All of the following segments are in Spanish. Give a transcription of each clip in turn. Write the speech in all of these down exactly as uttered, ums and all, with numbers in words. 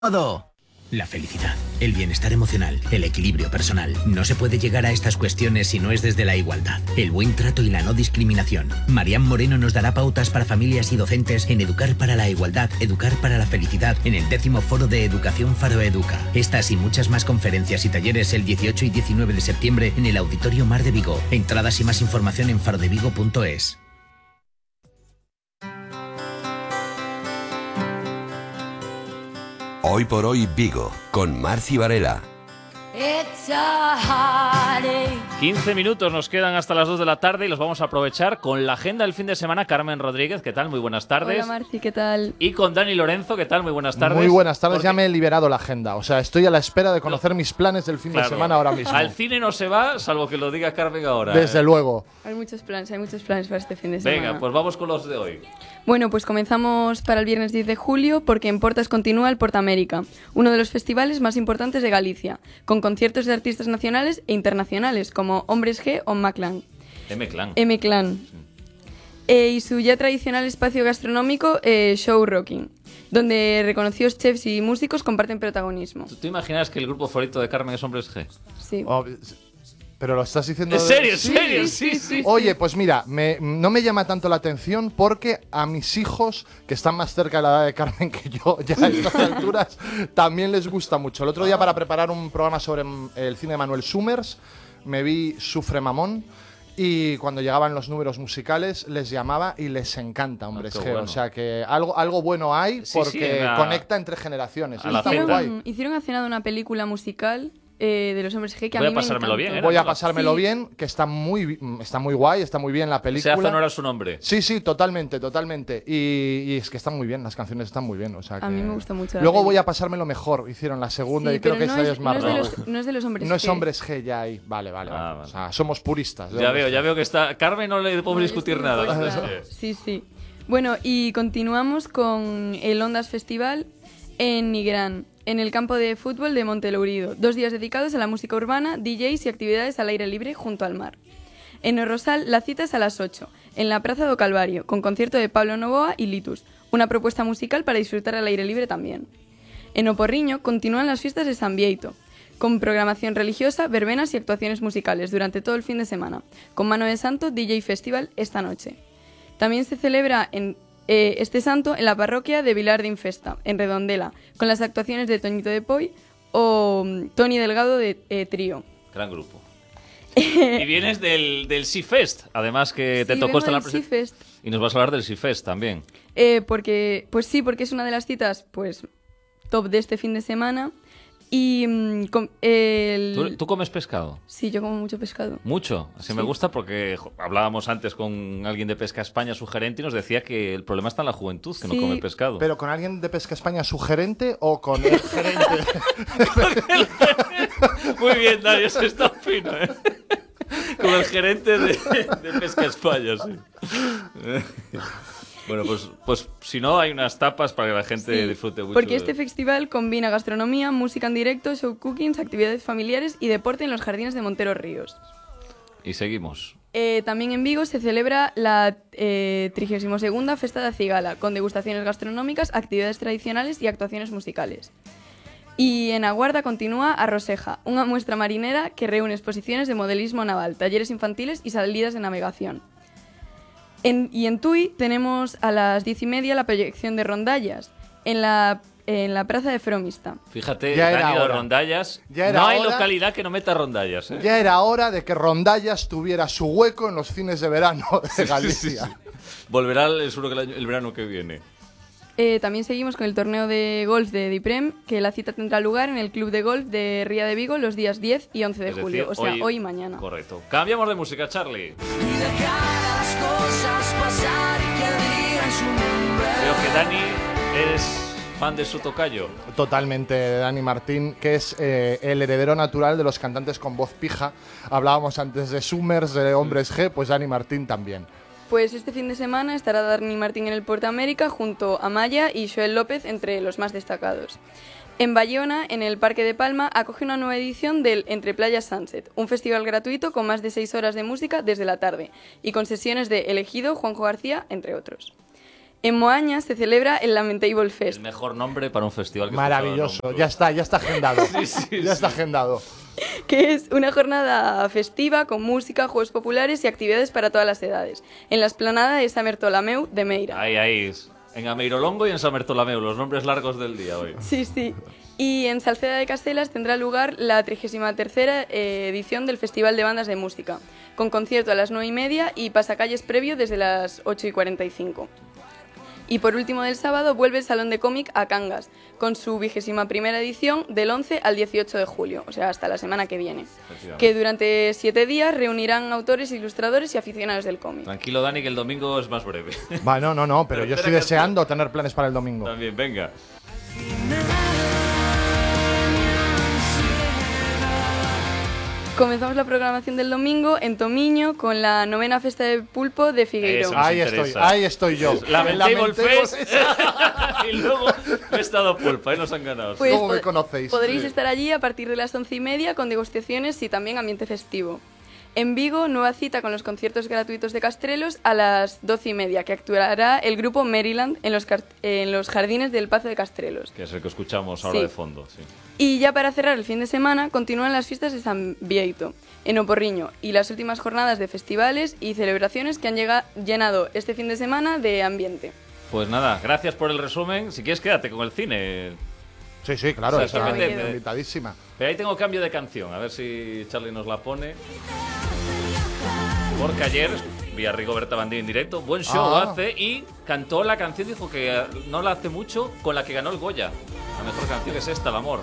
Todo. La felicidad, el bienestar emocional, el equilibrio personal. No se puede llegar a estas cuestiones si no es desde la igualdad, el buen trato y la no discriminación. Marian Moreno nos dará pautas para familias y docentes en Educar para la Igualdad, Educar para la Felicidad, en el décimo Foro de Educación Faro Educa. Estas y muchas más conferencias y talleres el dieciocho y diecinueve de septiembre en el Auditorio Mar de Vigo. Entradas y más información en farodevigo punto es. Hoy por hoy Vigo, con Marci Varela. quince minutos nos quedan hasta las dos de la tarde y los vamos a aprovechar con la agenda del fin de semana. Carmen Rodríguez, ¿qué tal? Muy buenas tardes. Hola Marci, ¿qué tal? Y con Dani Lorenzo, ¿qué tal? Muy buenas tardes. Muy buenas tardes, Porque... ya me he liberado la agenda. O sea, estoy a la espera de conocer no. mis planes del fin claro. de semana ahora mismo. Al cine no se va, salvo que lo diga Carmen ahora. Desde ¿eh? luego. Hay muchos planes, hay muchos planes para este fin de semana. Venga, pues vamos con los de hoy. Bueno, pues comenzamos para el viernes diez de julio porque en Portas continúa el Portamérica, uno de los festivales más importantes de Galicia, con conciertos de artistas nacionales e internacionales como Hombres G o M-Clan. M-Clan. M-Clan. Sí. Eh, y su ya tradicional espacio gastronómico, eh, Show Rocking, donde reconocidos chefs y músicos comparten protagonismo. ¿Tú te imaginas que el grupo favorito de Carmen es Hombres G? Sí. Oh, pero lo estás diciendo... ¿En serio? ¿En ¿Sí? serio? Sí, sí, sí. Oye, pues mira, me, no me llama tanto la atención porque a mis hijos, que están más cerca de la edad de Carmen que yo, ya a estas alturas, también les gusta mucho. El otro día, para preparar un programa sobre el cine de Manuel Summers, me vi Sufre Mamón. Y cuando llegaban los números musicales les llamaba y les encanta Hombres ah, G. bueno. O sea que algo, algo bueno hay porque sí, sí, la... conecta entre generaciones. Está hicieron, muy guay. Hicieron hace nada una película musical eh, de los Hombres G que Voy a mí a pasármelo me bien, ¿eh? Voy a pasármelo sí. bien, que está muy, está muy guay, está muy bien la película. Se hace honor a su nombre. Sí, sí, totalmente, totalmente. Y, y es que están muy bien, las canciones están muy bien. O sea que... A mí me gusta mucho. Luego voy a pasármelo mejor. Hicieron la segunda sí, y creo que no esta es, es más no, es de los, no es de los Hombres No G. es Hombres G ya ahí. Vale, vale, ah, vale. vale. O sea, somos puristas. Ya veo, G. ya veo que está... Carmen no le podemos no, discutir nada. Claro. Sí, sí. Bueno, y continuamos con el Ondas Festival en Nigrán, en el campo de fútbol de Montelourido. Dos días dedicados a la música urbana, D Js y actividades al aire libre junto al mar. En O Rosal, la cita es a las ocho, en la Praza do Calvario, con concierto de Pablo Novoa y Litus, una propuesta musical para disfrutar al aire libre también. En O Porriño continúan las fiestas de San Bieito, con programación religiosa, verbenas y actuaciones musicales durante todo el fin de semana, con Mano de Santo D J Festival esta noche. También se celebra en, eh, este santo en la parroquia de Vilar de Infesta, en Redondela, con las actuaciones de Toñito de Poi o um, Toni Delgado de eh, Trío. Gran grupo. Y vienes del, del Seafest, además que te sí, tocó estar en la presentación. Y nos vas a hablar del Seafest también. Eh, porque, pues sí, porque es una de las citas pues top de este fin de semana. Y mm, com, el... ¿Tú, ¿Tú comes pescado? Sí, yo como mucho pescado. ¿Mucho? Así sí. Me gusta porque jo, hablábamos antes con alguien de Pesca España, su gerente, y nos decía que el problema está en la juventud, que sí. no come pescado. ¿Pero con alguien de Pesca España, su gerente, o con el gerente? Muy bien, Dario, eso está fino, ¿eh? Con el gerente de, de Pesca España, sí. Bueno, pues, pues si no, hay unas tapas para que la gente sí, disfrute mucho. Porque este festival combina gastronomía, música en directo, show cookings, actividades familiares y deporte en los jardines de Montero Ríos. Y seguimos. Eh, también en Vigo se celebra la eh, trigésima segunda Festa da Cigala, con degustaciones gastronómicas, actividades tradicionales y actuaciones musicales. Y en Aguarda continúa A Roseja, una muestra marinera que reúne exposiciones de modelismo naval, talleres infantiles y salidas de navegación. En, y en Tui tenemos a las diez y media la proyección de rondallas en la, en la plaza de Fromista. Fíjate, ya Dani, de rondallas. Ya no hay hora, localidad que no meta rondallas. ¿eh? Ya era hora de que rondallas tuviera su hueco en los fines de verano de Galicia. Sí, sí, sí. Volverá el, el, el verano que viene. Eh, también seguimos con el torneo de golf de Diprem, que la cita tendrá lugar en el Club de Golf de Ría de Vigo los días diez y once de es decir, julio, o sea, hoy, hoy y mañana. Correcto. Cambiamos de música, Charlie. Y dejar las cosas pasar y que digan su nombre. Creo que Dani eres fan de su tocayo. Totalmente, de Dani Martín, que es eh, el heredero natural de los cantantes con voz pija. Hablábamos antes de Summers, de Hombres G, pues Dani Martín también. Pues este fin de semana estará Dani Martín en el Portamérica junto a Maya y Joel López entre los más destacados. En Bayona, en el Parque de Palma, acoge una nueva edición del Entre Playas Sunset, un festival gratuito con más de seis horas de música desde la tarde y con sesiones de Elegido, Juanjo García, entre otros. En Moaña se celebra el Lamentable Fest. El mejor nombre para un festival que he Maravilloso, escuchado, ¿no? ya está, ya está agendado. Sí, sí, ya sí. está agendado. Que es una jornada festiva con música, juegos populares y actividades para todas las edades, en la explanada de San Bertolameu de Meira. Ahí, ahí. En Ameirolongo y en San Bertolameu, los nombres largos del día hoy. Sí, sí. Y en Salceda de Castelas tendrá lugar la trigésima tercera eh, edición del Festival de Bandas de Música, con concierto a las nueve y media y pasacalles previo desde las ocho y cuarenta y cinco. Y por último del sábado vuelve el Salón de Cómic a Cangas, con su vigésima primera edición del once al dieciocho de julio, o sea, hasta la semana que viene, que durante siete días reunirán autores, ilustradores y aficionados del cómic. Tranquilo, Dani, que el domingo es más breve. Va, no, no, no, pero yo espera estoy que- deseando tener planes para el domingo. También, venga. Comenzamos la programación del domingo en Tomiño con la novena festa de pulpo de Figueiro. Eso. nos Ahí estoy, interesa. ahí estoy yo. Lamentable Lamentable Fest. Y luego he estado pulpa, ahí nos han ganado. Pues ¿Cómo me pod- conocéis? Podréis Sí. estar allí a partir de las once y media con degustaciones y también ambiente festivo. En Vigo, nueva cita con los conciertos gratuitos de Castrelos a las doce y media, que actuará el grupo Maryland en los, car- en los jardines del Pazo de Castrelos. Que es el que escuchamos ahora Sí. de fondo. Sí. Y ya para cerrar el fin de semana, continúan las fiestas de San Bieito, en Oporriño, y las últimas jornadas de festivales y celebraciones que han llega- llenado este fin de semana de ambiente. Pues nada, gracias por el resumen. Si quieres, quédate con el cine. Sí, sí, claro, Sí, está que me quedo. invitadísima. Pero ahí tengo cambio de canción, a ver si Charlie nos la pone. Porque ayer vi a Rigoberta Bandini en directo, buen show Ah. hace, y cantó la canción, dijo que no la hace mucho, con la que ganó el Goya. La mejor canción es esta, El amor.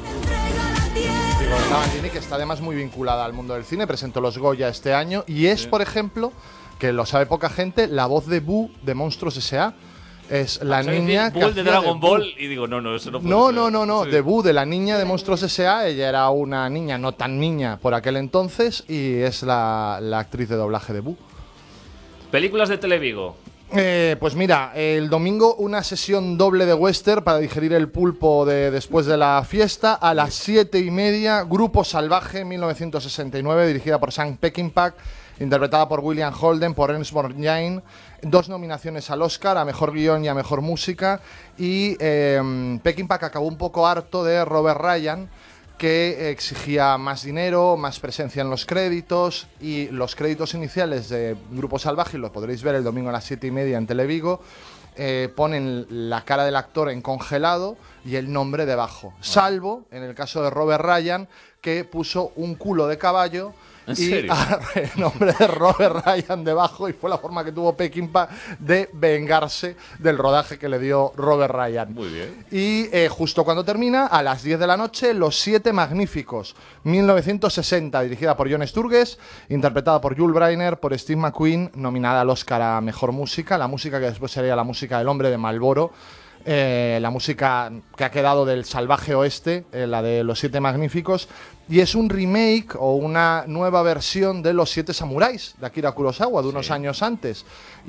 Rigoberta Bandini, que está además muy vinculada al mundo del cine, presentó los Goya este año y es, Sí. por ejemplo, que lo sabe poca gente, la voz de Boo de Monstruos S A Es la O sea, niña decir, que Bull de hacía Dragon Boo. Ball, y digo, no, no, eso no puede No, ser. no, no, no, Sí. de Boo, de la niña de Monstruos S A Ella era una niña no tan niña por aquel entonces y es la, la actriz de doblaje de Boo. Películas de Televigo. Eh, pues mira, el domingo una sesión doble de western para digerir el pulpo de después de la fiesta. A las siete y media, Grupo Salvaje, mil novecientos sesenta y nueve, dirigida por Sam Peckinpah, interpretada por William Holden, por Ernest Borgnine. Dos nominaciones al Oscar, a Mejor Guión y a Mejor Música. Y eh, Peckinpah acabó un poco harto de Robert Ryan, que exigía más dinero, más presencia en los créditos, y los créditos iniciales de Grupo Salvaje, lo podréis ver el domingo a las siete y media en Televigo, eh, ponen la cara del actor en congelado y el nombre debajo, salvo en el caso de Robert Ryan, que puso un culo de caballo ¿En y serio? el nombre de Robert Ryan debajo, y fue la forma que tuvo Peckinpah de vengarse del rodaje que le dio Robert Ryan. Muy bien. Y eh, justo cuando termina, a las diez de la noche, Los Siete Magníficos, mil novecientos sesenta, dirigida por John Sturges, interpretada por Yul Brynner, por Steve McQueen, nominada al Oscar a Mejor Música, la música que después sería la música del Hombre de Marlboro, eh, la música que ha quedado del Salvaje Oeste, eh, la de Los Siete Magníficos, y es un remake o una nueva versión de Los Siete Samuráis de Akira Kurosawa, de unos Sí. años antes.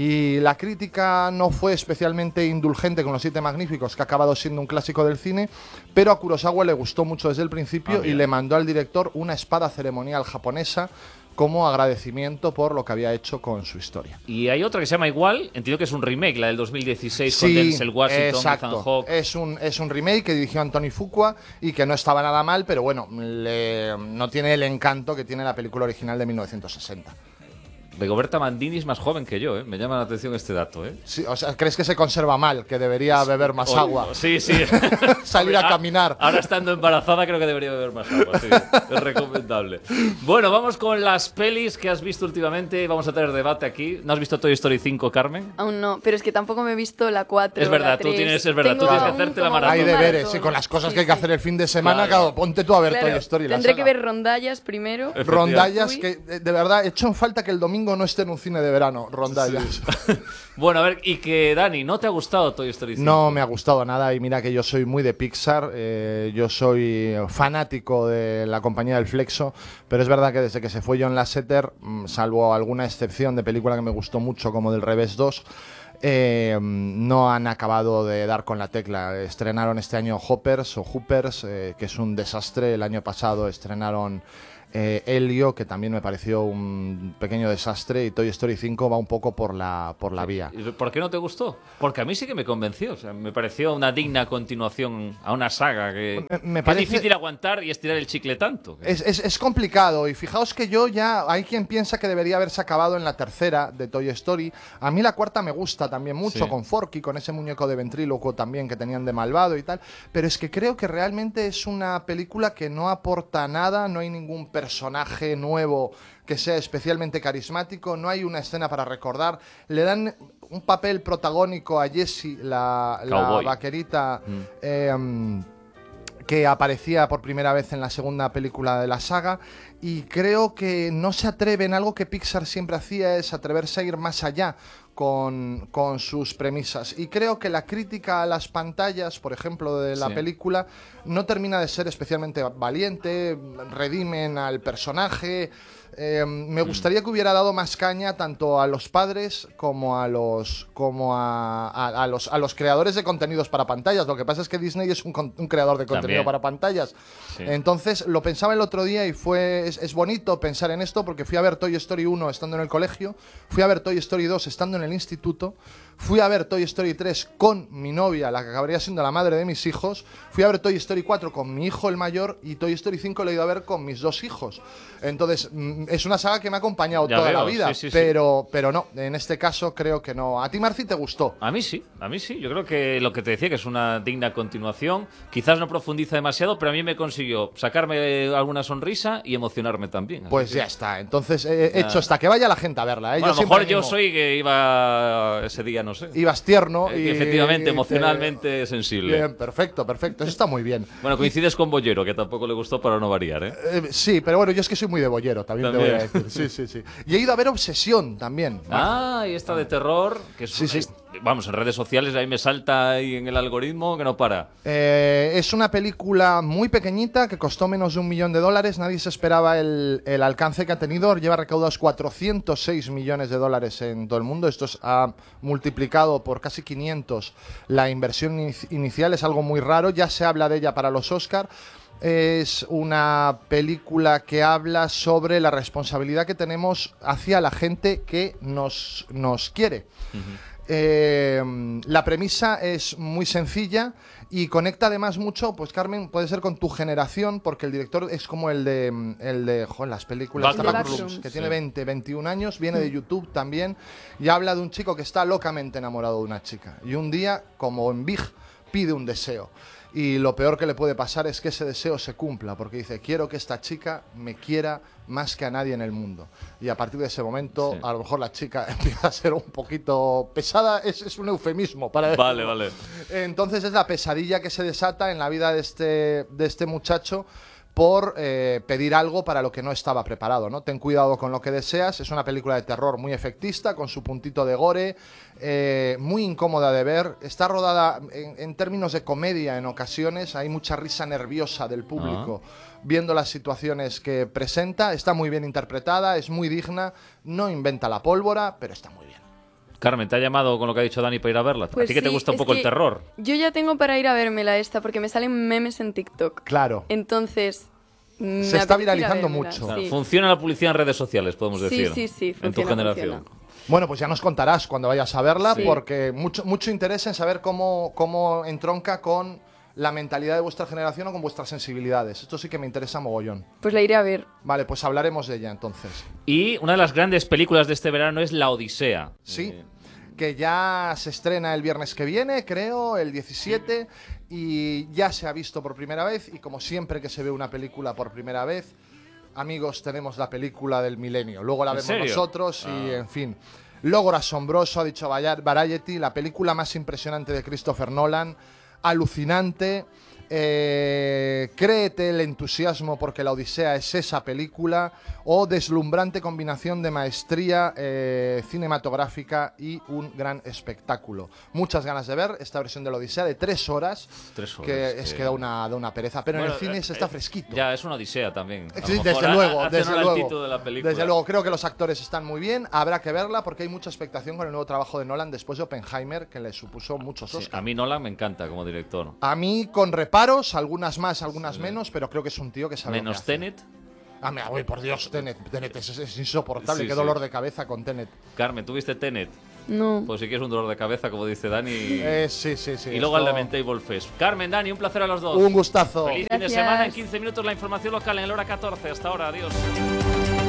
Y la crítica no fue especialmente indulgente con Los Siete Magníficos, que ha acabado siendo un clásico del cine, pero a Kurosawa le gustó mucho desde el principio Ah, y bien. le mandó al director una espada ceremonial japonesa como agradecimiento por lo que había hecho con su historia. Y hay otra que se llama igual, entiendo que es un remake, la del dos mil dieciséis con Sí, Denzel Washington, exacto. Ethan Hawke. Es un, es un remake que dirigió Anthony Fuqua y que no estaba nada mal, pero bueno, le- no tiene el encanto que tiene la película original de mil novecientos sesenta. Rigoberta Bandini es más joven que yo, ¿eh? Me llama la atención este dato, ¿eh? Sí, o sea, ¿crees que se conserva mal? Que debería beber más O- agua. Sí, sí. Salir a Ah, caminar. Ahora estando embarazada creo que debería beber más agua, sí. Es recomendable. Bueno, vamos con las pelis que has visto últimamente. Vamos a tener debate aquí. ¿No has visto Toy Story cinco, Carmen? Aún no, pero es que tampoco me he visto la cuatro. Es verdad, la tú tres. tienes- es verdad, tú Tengo tienes que aún hacerte la como maratón. Hay un deberes, maratón. y con las cosas Sí, que hay que sí. hacer el fin de semana, Claro. claro, ponte tú a ver Claro, Toy Story. la tendré que saga. ver rondallas primero. Rondallas, Uy. que eh, de verdad he hecho en falta que el domingo no esté en un cine de verano. Rondallas. Bueno, a ver, y que Dani, ¿no te ha gustado Toy Story cinco? No me ha gustado nada, y mira que yo soy muy de Pixar, eh, yo soy fanático de la compañía del Flexo, pero es verdad que desde que se fue John Lasseter, mm, salvo alguna excepción de película que me gustó mucho como Del Revés dos, eh, no han acabado de dar con la tecla. Estrenaron este año Hoppers o Hoopers, eh, que es un desastre. El año pasado estrenaron eh, Elio, que también me pareció un pequeño desastre, y Toy Story cinco va un poco por la, por la vía. ¿Y por qué no te gustó? Porque a mí sí que me convenció. O sea, me pareció una digna continuación a una saga que, Me- me que parece- es difícil aguantar y estirar el chicle tanto. Es, es, es complicado, y fijaos que yo ya, hay quien piensa que debería haberse acabado en la tercera de Toy Story. A mí la cuarta me gusta también mucho, Sí. con Forky, con ese muñeco de ventrílocuo también que tenían de malvado y tal, pero es que creo que realmente es una película que no aporta nada, no hay ningún personaje nuevo que sea especialmente carismático, no hay una escena para recordar, le dan un papel protagónico a Jessie, la, la Cowboy. vaquerita, Mm. eh, que aparecía por primera vez en la segunda película de la saga, y creo que no se atreven, algo que Pixar siempre hacía es atreverse a ir más allá con, con sus premisas, y creo que la crítica a las pantallas, por ejemplo, de la Sí. película, no termina de ser especialmente valiente, redimen al personaje. Eh, me gustaría que hubiera dado más caña tanto a los padres como a los como a, a- a los a los creadores de contenidos para pantallas. Lo que pasa es que Disney es un, con- un creador de contenido También. para pantallas. Sí. Entonces lo pensaba el otro día y fue es, es bonito pensar en esto, porque fui a ver Toy Story uno estando en el colegio, fui a ver Toy Story dos estando en el instituto, fui a ver Toy Story tres con mi novia, la que acabaría siendo la madre de mis hijos, fui a ver Toy Story cuatro con mi hijo el mayor, y Toy Story cinco lo he ido a ver con mis dos hijos. Entonces, mm, es una saga que me ha acompañado Ya toda veo, la vida, sí, sí, sí. pero, pero no, en este caso creo que no. ¿A ti, Marci, te gustó? A mí sí, a mí sí. Yo creo que lo que te decía, que es una digna continuación. Quizás no profundiza demasiado, pero a mí me consiguió sacarme alguna sonrisa y emocionarme también. Así Pues que- ya está, entonces he Ya. hecho hasta que vaya la gente a verla. ¿eh? Bueno, a lo siempre mejor yo animo. soy que iba ese día, no sé. Ibas tierno Eh, y... que efectivamente, y- emocionalmente sensible. Bien, perfecto, perfecto, eso está muy bien. Bueno, coincides con Bollero, que tampoco le gustó para no variar, ¿eh? Eh, sí, pero bueno, yo es que soy muy de bollero, también, También. te voy a decir. Sí, sí, sí. Y he ido a ver Obsesión también. Ah, y esta de terror, que es, Sí, sí. es- vamos, en redes sociales ahí me salta ahí en el algoritmo que no para. Eh, es una película muy pequeñita que costó menos de un millón de dólares. Nadie se esperaba el, el alcance que ha tenido. Lleva recaudados cuatrocientos seis millones de dólares en todo el mundo. Esto es- ha multiplicado por casi quinientos la inversión inici- inicial. Es algo muy raro. Ya se habla de ella para los Oscar. Es una película que habla sobre la responsabilidad que tenemos hacia la gente que nos, nos quiere. Eh, la premisa es muy sencilla y conecta además mucho, pues Carmen, puede ser con tu generación, porque el director es como el de el de joder, las películas Backrooms. de Backrooms, que Sí. tiene veinte, veintiún años, viene de YouTube también, y habla de un chico que está locamente enamorado de una chica, y un día, como en Big, pide un deseo. Y lo peor que le puede pasar es que ese deseo se cumpla, porque dice, quiero que esta chica me quiera más que a nadie en el mundo. Y a partir de ese momento, Sí. a lo mejor la chica empieza a ser un poquito pesada, es, es un eufemismo para Vale, decirlo. vale. Entonces es la pesadilla que se desata en la vida de este, de este muchacho por eh, pedir algo para lo que no estaba preparado, ¿no? Ten cuidado con lo que deseas. Es una película de terror muy efectista, con su puntito de gore, eh, muy incómoda de ver. Está rodada en, en términos de comedia en ocasiones. Hay mucha risa nerviosa del público viendo las situaciones que presenta. Está muy bien interpretada, es muy digna, no inventa la pólvora, pero está muy bien. Carmen, ¿te ha llamado con lo que ha dicho Dani para ir a verla? Pues a ti que te sí, gusta un es poco el que terror. Yo ya tengo para ir a vérmela esta, porque me salen memes en TikTok. Claro. Entonces. me Se está apetece ir a viralizando vérmela, mucho. O sea, sí. funciona la publicidad en redes sociales, podemos Sí, decir. sí, sí, En tu funciona, generación. funciona. Bueno, pues ya nos contarás cuando vayas a verla, Sí. porque mucho, mucho interés en saber cómo, cómo entronca con la mentalidad de vuestra generación o con vuestras sensibilidades. Esto sí que me interesa mogollón. Pues la iré a ver. Vale, pues hablaremos de ella entonces. Y una de las grandes películas de este verano es La Odisea. Sí, Eh, que ya se estrena el viernes que viene, creo, el diecisiete, y ya se ha visto por primera vez, y como siempre que se ve una película por primera vez, amigos, tenemos la película del milenio. Luego la ¿En vemos serio? nosotros y, Ah. en fin. Logro asombroso, ha dicho Variety, la película más impresionante de Christopher Nolan, alucinante. Eh, créete el entusiasmo porque La Odisea es esa película, o deslumbrante combinación de maestría eh, cinematográfica y un gran espectáculo. Muchas ganas de ver esta versión de La Odisea de tres horas, Tres horas, que es que- que da una, da una pereza, pero Bueno, en el cine eh, se está eh, fresquito. Ya, es una odisea también. A lo Sí, mejor desde ha- luego, hace desde honor al luego. título de la película. Desde luego, creo que los actores están muy bien. Habrá que verla porque hay mucha expectación con el nuevo trabajo de Nolan después de Oppenheimer, que le supuso muchos Sí, Oscars. a mí Nolan me encanta como director. A mí, con reparos, algunas más, algunas menos, pero creo que es un tío que sabe lo que Menos hace. Tenet. Ah, mira, uy, por Dios, Tenet. Tenet es, es insoportable. Sí, Qué sí. dolor de cabeza con Tenet. Carmen, ¿tuviste Tenet? No. Pues si quieres un dolor de cabeza, como dice Dani. Eh, sí, sí, sí. y luego al esto- Lamentable Fest. Carmen, Dani, un placer a los dos. Un gustazo. Feliz fin de Gracias. semana. En quince minutos la información local en el hora catorce. Hasta ahora, adiós.